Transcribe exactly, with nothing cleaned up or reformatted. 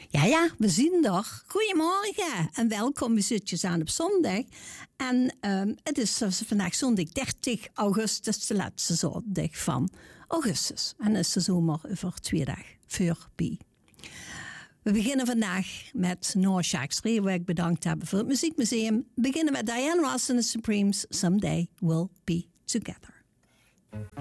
Ja, ja, we zien toch. Goedemorgen en welkom bij Zutjes aan op zondag. En um, het is vandaag zondag dertig augustus, de laatste zondag van augustus. En is de zomer over twee dagen voorbij. We beginnen vandaag met Noah Shackstri, waar ik bedankt heb voor het Muziekmuseum. We beginnen met Diana Ross and the Supremes, Someday We'll Be Together.